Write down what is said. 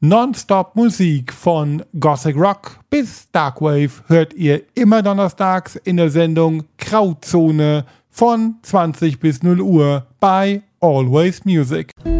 Nonstop Musik von Gothic Rock bis Darkwave hört ihr immer donnerstags in der Sendung Grauzone von 20 bis 0 Uhr bei Always Music.